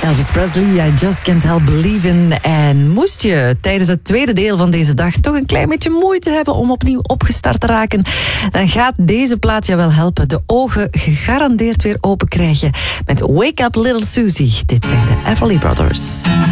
Elvis Presley, I Just Can't Help Believin'. En moest je tijdens het tweede deel van deze dag toch een klein beetje moeite hebben om opnieuw opgestart te raken, dan gaat deze plaat je wel helpen de ogen gegarandeerd weer open krijgen met Wake Up Little Susie. Dit zijn de Everly Brothers.